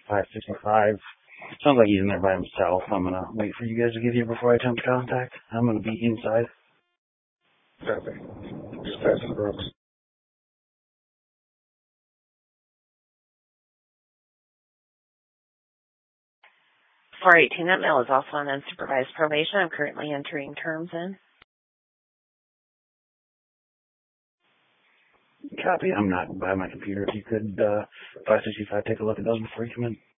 565. Sounds like he's in there by himself. I'm going to wait for you guys to get here before I attempt contact. I'm going to be inside. Copy. Just passing the Brooks. For 18, that male is also on unsupervised probation. I'm currently entering terms in. Copy. I'm not by my computer. If you could, 565, take a look at those before you come in.